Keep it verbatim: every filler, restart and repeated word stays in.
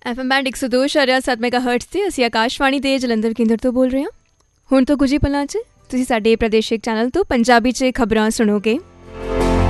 F M band ਇੱਕ ਸੌ ਦੋ ਇਸ਼ਾਰਿਆ ਸੱਤ ਮੈਗਾ ਹਰਟਜ਼ 'ਤੇ ਅਸੀਂ ਆਕਾਸ਼ਵਾਣੀ ਦੇ ਜਲੰਧਰ ਕੇਂਦਰ ਤੋਂ ਬੋਲ ਰਹੇ ਹਾਂ। ਹੁਣ ਤੋਂ ਕੁਝ ਹੀ ਪਲਾਂ 'ਚ ਤੁਸੀਂ ਸਾਡੇ ਪ੍ਰਾਦੇਸ਼ਿਕ ਚੈਨਲ ਤੋਂ ਪੰਜਾਬੀ 'ਚ ਖਬਰਾਂ ਸੁਣੋਗੇ।